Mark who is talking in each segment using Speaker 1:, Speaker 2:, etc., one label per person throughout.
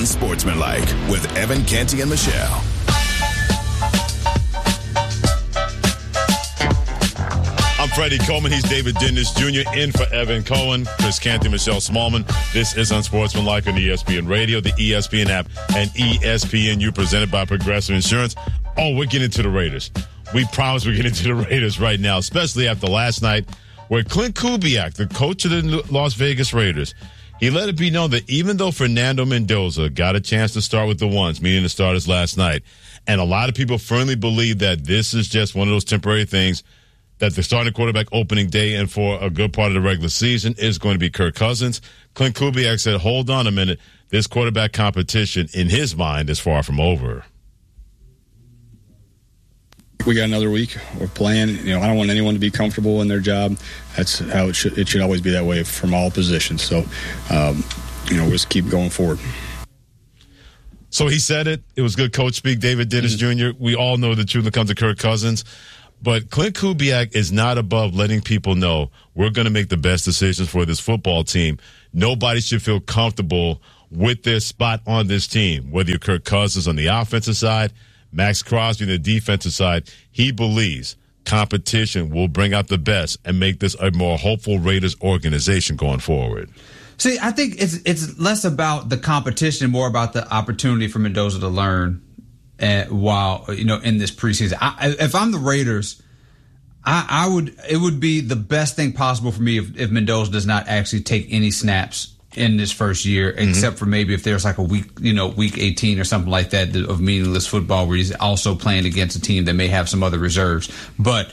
Speaker 1: Unsportsmanlike with Evan Canty and Michelle.
Speaker 2: I'm Freddie Coleman. He's David Dennis Jr. in for Evan Cohen, Chris Canty, Michelle Smallman. This is Unsportsmanlike on ESPN Radio, the ESPN app, and ESPNU, presented by Progressive Insurance. Oh, we're getting to the Raiders. We promise we're getting to the Raiders right now, especially after last night where Clint Kubiak, the coach of the Las Vegas Raiders, he let it be known that even though Fernando Mendoza got a chance to start with the ones, meaning the starters last night, and a lot of people firmly believe that this is just one of those temporary things, that the starting quarterback opening day and for a good part of the regular season is going to be Kirk Cousins. Clint Kubiak said, hold on a minute, this quarterback competition in his mind is far from over.
Speaker 3: We got another week. We're playing. I don't want anyone to be comfortable in their job. That's how it should. It should always be that way from all positions. So, we'll just keep going forward.
Speaker 2: So he said it. It was good coach speak, David Dennis Jr. We all know the truth when it comes to Kirk Cousins. But Clint Kubiak is not above letting people know we're going to make the best decisions for this football team. Nobody should feel comfortable with their spot on this team, whether you're Kirk Cousins on the offensive side, Max Crosby on the defensive side. He believes competition will bring out the best and make this a more hopeful Raiders organization going forward.
Speaker 4: See, I think it's less about the competition, more about the opportunity for Mendoza to learn while in this preseason. If I'm the Raiders, it would be the best thing possible for me if Mendoza does not actually take any snaps in this first year, except for maybe if there's like a week 18 or something like that of meaningless football where he's also playing against a team that may have some other reserves. But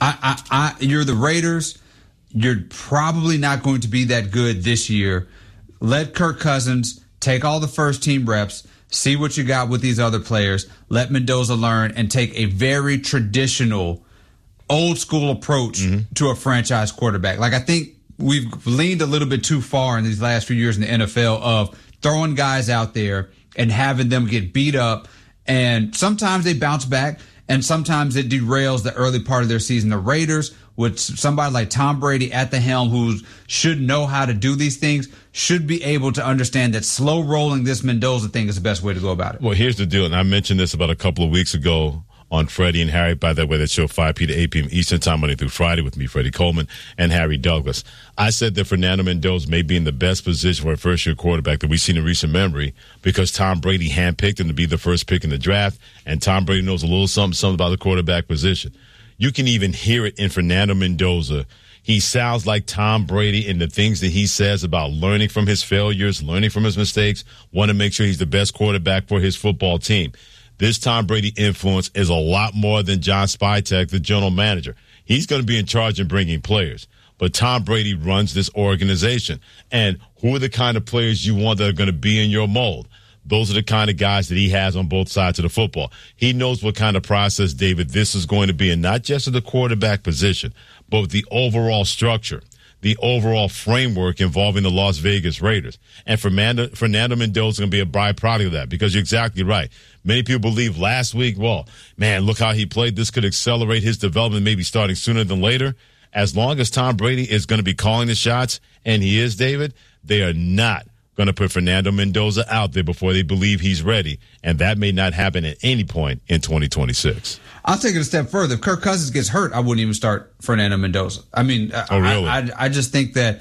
Speaker 4: you're the Raiders. You're probably not going to be that good this year. Let Kirk Cousins take all the first team reps, see what you got with these other players. Let Mendoza learn and take a very traditional, old school approach to a franchise quarterback. Like, I think we've leaned a little bit too far in these last few years in the NFL of throwing guys out there and having them get beat up. And sometimes they bounce back, and sometimes it derails the early part of their season. The Raiders, with somebody like Tom Brady at the helm who should know how to do these things, should be able to understand that slow rolling this Mendoza thing is the best way to go about it.
Speaker 2: Well, here's the deal, and I mentioned this about a couple of weeks ago on Freddie and Harry, by the way, that show 5 p to 8 p.m. Eastern Time, Monday through Friday with me, Freddie Coleman, and Harry Douglas. I said that Fernando Mendoza may be in the best position for a first-year quarterback that we've seen in recent memory because Tom Brady handpicked him to be the first pick in the draft, and Tom Brady knows a little something about the quarterback position. You can even hear it in Fernando Mendoza. He sounds like Tom Brady in the things that he says about learning from his failures, learning from his mistakes, want to make sure he's the best quarterback for his football team. This Tom Brady influence is a lot more than John Spytek, the general manager. He's going to be in charge of bringing players. But Tom Brady runs this organization. And who are the kind of players you want that are going to be in your mold? Those are the kind of guys that he has on both sides of the football. He knows what kind of process, David, this is going to be, and not just at the quarterback position, but with the overall structure, the overall framework involving the Las Vegas Raiders. And Fernando Mendoza is going to be a byproduct of that because you're exactly right. Many people believe last week, well, man, look how he played. This could accelerate his development, maybe starting sooner than later. As long as Tom Brady is going to be calling the shots, and he is, David, they are not going to put Fernando Mendoza out there before they believe he's ready, and that may not happen at any point in 2026.
Speaker 4: I'll take it a step further. If Kirk Cousins gets hurt, I wouldn't even start Fernando Mendoza. I mean,
Speaker 2: really?
Speaker 4: I just think that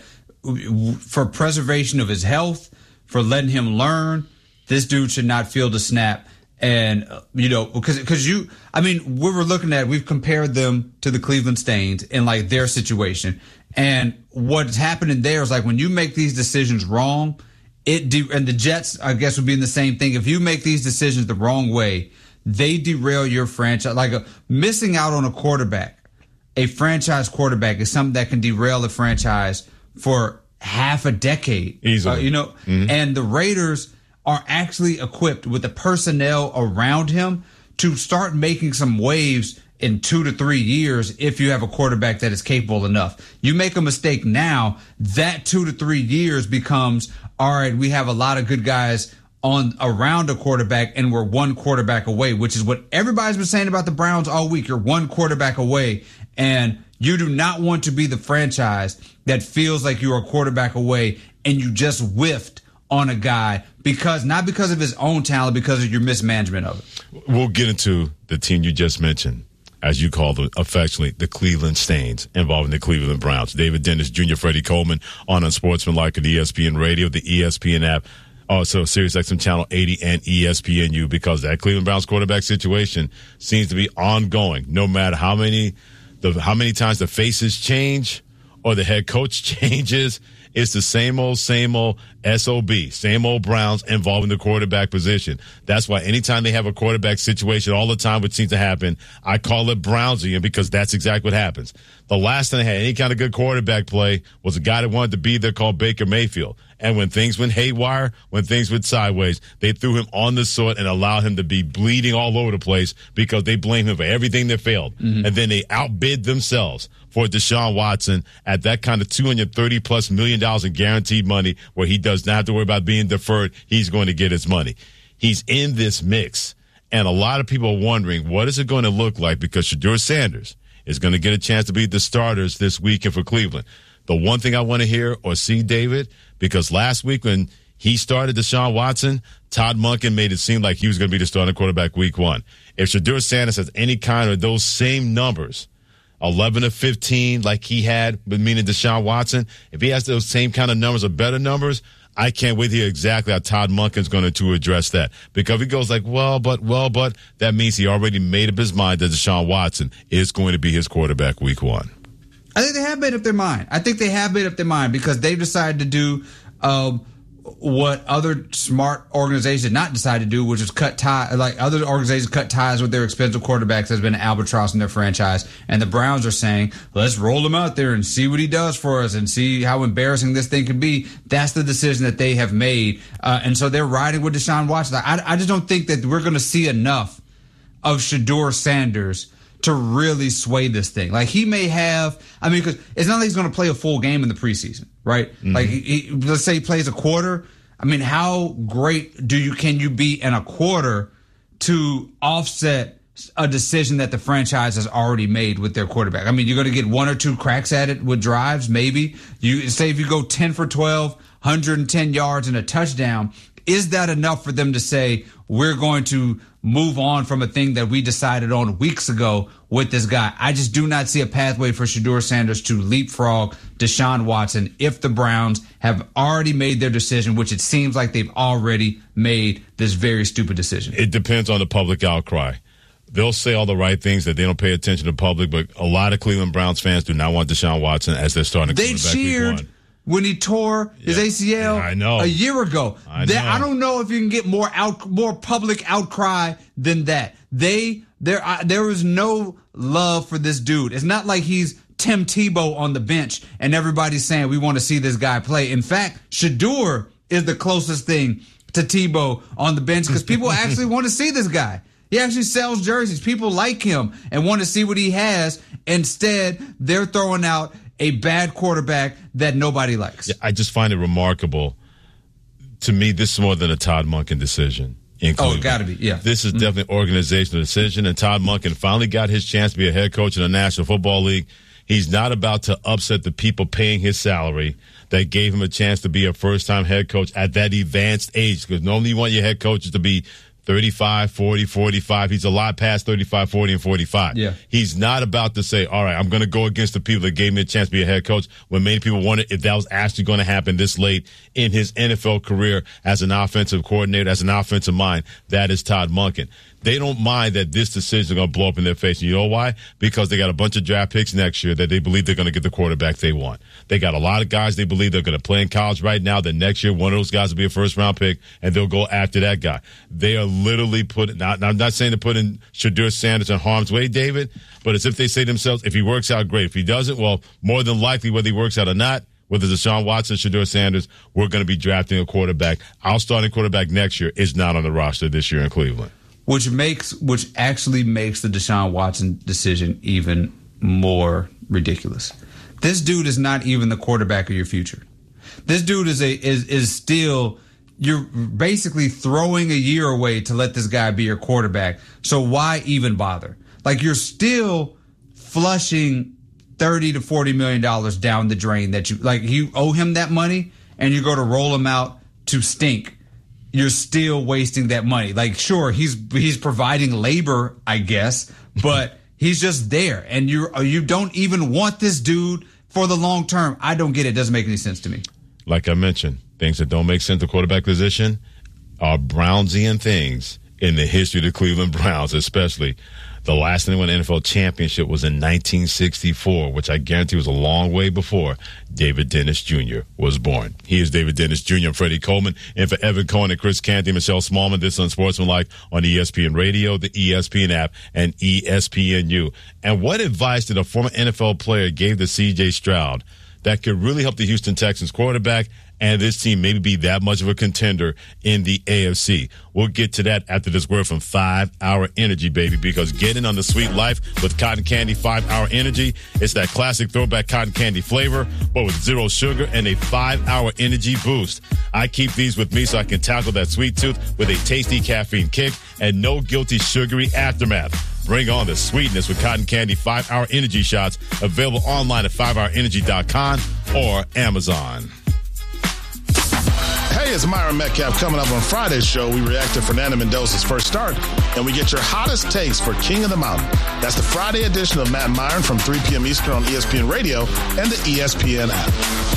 Speaker 4: for preservation of his health, for letting him learn, this dude should not field a snap. And, because we were looking at, we've compared them to the Cleveland Stains in like their situation. And what's happening there is like when you make these decisions wrong, and the Jets, I guess, would be in the same thing. If you make these decisions the wrong way, they derail your franchise. Like missing out on a quarterback, a franchise quarterback is something that can derail a franchise for half a decade.
Speaker 2: Easily.
Speaker 4: And the Raiders are actually equipped with the personnel around him to start making some waves in 2 to 3 years if you have a quarterback that is capable enough. You make a mistake now, that 2 to 3 years becomes, all right, we have a lot of good guys around a quarterback and we're one quarterback away, which is what everybody's been saying about the Browns all week. You're one quarterback away, and you do not want to be the franchise that feels like you're a quarterback away and you just whiffed on a guy not because of his own talent, because of your mismanagement of it.
Speaker 2: We'll get into the team you just mentioned, as you call them affectionately, the Cleveland Stains, involving the Cleveland Browns. David Dennis Jr., Freddie Coleman on Unsportsmanlike at ESPN Radio, the ESPN app, also SiriusXM Channel 80 and ESPNU, because that Cleveland Browns quarterback situation seems to be ongoing. No matter how many times the faces change or the head coach changes, it's the same old SOB, same old Browns involving the quarterback position. That's why anytime they have a quarterback situation all the time, which seems to happen, I call it Brownsian, because that's exactly what happens. The last time they had any kind of good quarterback play was a guy that wanted to be there called Baker Mayfield. And when things went haywire, when things went sideways, they threw him on the sword and allowed him to be bleeding all over the place because they blamed him for everything that failed. Mm-hmm. And then they outbid themselves for Deshaun Watson at that kind of $230+ million in guaranteed money, where he does not have to worry about being deferred. He's going to get his money. He's in this mix. And a lot of people are wondering, what is it going to look like? Because Shedeur Sanders is going to get a chance to be the starters this weekend for Cleveland. The one thing I want to hear or see, David, because last week when he started Deshaun Watson, Todd Monken made it seem like he was going to be the starting quarterback week 1. If Shedeur Sanders has any kind of those same numbers, 11 of 15 like he had, meaning Deshaun Watson, if he has those same kind of numbers or better numbers, I can't wait to hear exactly how Todd Monken's going to address that. Because if he goes like, well, but, that means he already made up his mind that Deshaun Watson is going to be his quarterback week 1.
Speaker 4: I think they have made up their mind. Because they've decided to do what other smart organizations did not decide to do, which is cut ties. Like other organizations cut ties with their expensive quarterbacks. Has been an albatross in their franchise. And the Browns are saying, let's roll him out there and see what he does for us and see how embarrassing this thing can be. That's the decision that they have made. And so they're riding with Deshaun Watson. I just don't think that we're going to see enough of Shedeur Sanders to really sway this thing. Like he may have, because it's not like he's going to play a full game in the preseason, right? Mm-hmm. Like let's say he plays a quarter. How great can you be in a quarter to offset a decision that the franchise has already made with their quarterback? You're going to get 1 or 2 cracks at it with drives, maybe. You say if you go 10 for 12, 110 yards and a touchdown, is that enough for them to say, we're going to move on from a thing that we decided on weeks ago with this guy? I just do not see a pathway for Shedeur Sanders to leapfrog Deshaun Watson if the Browns have already made their decision, which it seems like they've already made this very stupid decision.
Speaker 2: It depends on the public outcry. They'll say all the right things that they don't pay attention to the public, but a lot of Cleveland Browns fans do not want Deshaun Watson as their starting quarterback.
Speaker 4: They cheered when he tore his ACL a year ago. I don't know if you can get more public outcry than that. There was no love for this dude. It's not like he's Tim Tebow on the bench and everybody's saying we want to see this guy play. In fact, Shedeur is the closest thing to Tebow on the bench because people actually want to see this guy. He actually sells jerseys. People like him and want to see what he has. Instead, they're throwing out a bad quarterback that nobody likes.
Speaker 2: Yeah, I just find it remarkable. To me, this is more than a Todd Monken decision.
Speaker 4: Oh, it got to be, yeah.
Speaker 2: This is definitely an organizational decision, and Todd Monken finally got his chance to be a head coach in the National Football League. He's not about to upset the people paying his salary that gave him a chance to be a first-time head coach at that advanced age, because normally you want your head coaches to be 35, 40, 45. He's a lot past 35, 40, and 45.
Speaker 4: Yeah.
Speaker 2: He's not about to say, all right, I'm going to go against the people that gave me a chance to be a head coach, when many people wondered if that was actually going to happen this late in his NFL career as an offensive coordinator, as an offensive mind. That is Todd Monken. They don't mind that this decision is going to blow up in their face. And you know why? Because they got a bunch of draft picks next year that they believe they're going to get the quarterback they want. They got a lot of guys they believe they're going to play in college right now, that next year one of those guys will be a first-round pick, and they'll go after that guy. They are literally putting, I'm not saying to put in Shedeur Sanders in harm's way, David, but as if they say to themselves, if he works out, great. If he doesn't, well, more than likely, whether he works out or not, whether it's Deshaun Watson, Shedeur Sanders, we're going to be drafting a quarterback. Our starting quarterback next year is not on the roster this year in Cleveland.
Speaker 4: Which actually makes the Deshaun Watson decision even more ridiculous. This dude is not even the quarterback of your future. This dude is still, you're basically throwing a year away to let this guy be your quarterback. So why even bother? Like, you're still flushing $30 to $40 million down the drain that you owe him that money, and you go to roll him out to stink, you're still wasting that money. Like, sure, he's providing labor, I guess, but he's just there, and you don't even want this dude for the long term. I don't get it. It doesn't make any sense to me.
Speaker 2: Like I mentioned, things that don't make sense at quarterback position are Brownsian things in the history of the Cleveland Browns, especially. The last time they won an NFL championship was in 1964, which I guarantee was a long way before David Dennis Jr. was born. He is David Dennis Jr. I'm Freddie Coleman. And for Evan Cohen and Chris Canty, Michelle Smallman, this is Unsportsmanlike on ESPN Radio, the ESPN app, and ESPNU. And what advice did a former NFL player give to C.J. Stroud that could really help the Houston Texans quarterback and this team maybe be that much of a contender in the AFC? We'll get to that after this word from 5 Hour Energy, baby, because getting on the sweet life with Cotton Candy 5 Hour Energy, it's that classic throwback cotton candy flavor, but with zero sugar and a 5 Hour Energy boost. I keep these with me so I can tackle that sweet tooth with a tasty caffeine kick and no guilty sugary aftermath. Bring on the sweetness with Cotton Candy 5 Hour Energy shots, available online at 5hourenergy.com or Amazon.
Speaker 5: Hey, it's Myron Metcalf. Coming up on Friday's show, we react to Fernando Mendoza's first start, and we get your hottest takes for King of the Mountain. That's the Friday edition of Matt Myron from 3 p.m. Eastern on ESPN Radio and the ESPN app.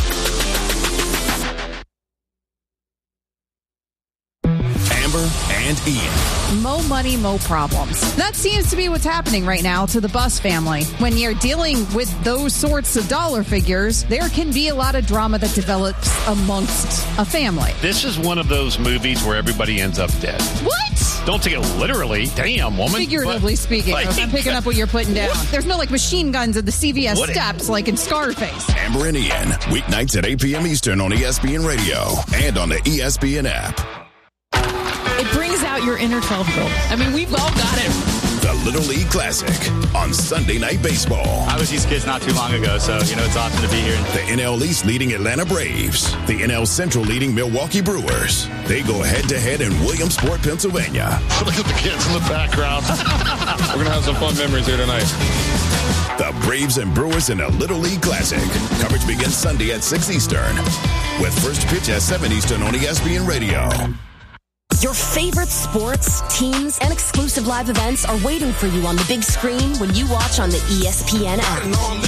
Speaker 1: Amber and Ian.
Speaker 6: Mo money, mo problems. That seems to be what's happening right now to the Buss family. When you're dealing with those sorts of dollar figures, there can be a lot of drama that develops amongst a family.
Speaker 7: This is one of those movies where everybody ends up dead.
Speaker 6: What?
Speaker 7: Don't take it literally. Damn, woman.
Speaker 6: Figuratively speaking.
Speaker 7: like,
Speaker 6: I'm picking up what you're putting down.
Speaker 7: What?
Speaker 6: There's no, like, machine guns at the CVS steps like in Scarface.
Speaker 1: Amber and Ian, weeknights at 8 p.m. Eastern on ESPN Radio and on the ESPN app.
Speaker 6: It brings out your inner 12-year-old. I mean, we've all got it.
Speaker 1: The Little League Classic on Sunday Night Baseball.
Speaker 8: I was these kids not too long ago, so, it's awesome to be here.
Speaker 1: The NL East leading Atlanta Braves. The NL Central leading Milwaukee Brewers. They go head-to-head in Williamsport, Pennsylvania.
Speaker 5: Look at the kids in the background.
Speaker 9: We're going to have some fun memories here tonight.
Speaker 1: The Braves and Brewers in a Little League Classic. Coverage begins Sunday at 6 Eastern. With first pitch at 7 Eastern on ESPN Radio.
Speaker 10: Your favorite sports, teams, and exclusive live events are waiting for you on the big screen when you watch on the ESPN app.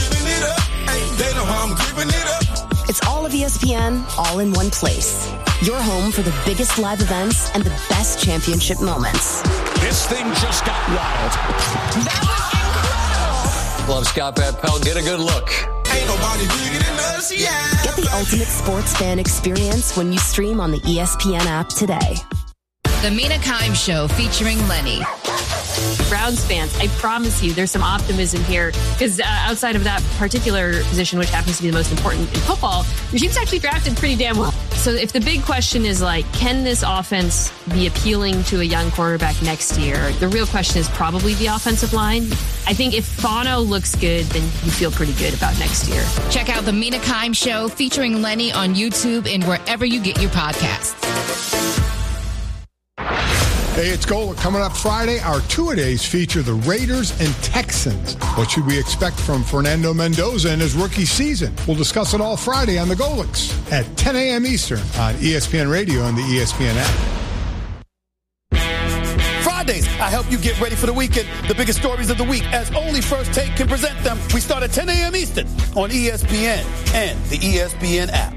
Speaker 10: It's all of ESPN, all in one place. Your home for the biggest live events and the best championship moments.
Speaker 11: This thing just got wild.
Speaker 10: That was incredible.
Speaker 11: Love Scott Van Pelt. Get a good look.
Speaker 10: Ain't nobody bigger than us, yeah. Get the ultimate sports fan experience when you stream on the ESPN app today.
Speaker 12: The Mina Kimes Show featuring Lenny.
Speaker 13: Browns fans, I promise you there's some optimism here because outside of that particular position, which happens to be the most important in football, your team's actually drafted pretty damn well. So if the big question is can this offense be appealing to a young quarterback next year? The real question is probably the offensive line. I think if Fano looks good, then you feel pretty good about next year.
Speaker 12: Check out the Mina Kimes Show featuring Lenny on YouTube and wherever you get your podcasts.
Speaker 14: Hey, it's Golic. Coming up Friday, our two-a-days feature the Raiders and Texans. What should we expect from Fernando Mendoza in his rookie season? We'll discuss it all Friday on the Golics at 10 a.m. Eastern on ESPN Radio and the ESPN app.
Speaker 15: Fridays, I help you get ready for the weekend. The biggest stories of the week, as only First Take can present them. We start at 10 a.m. Eastern on ESPN and the ESPN app.